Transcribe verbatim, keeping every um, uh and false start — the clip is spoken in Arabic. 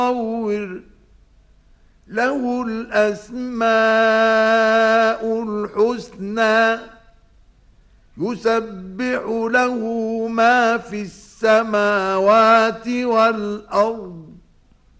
مصور له الأسماء الحسنى يسبح له ما في السماوات والأرض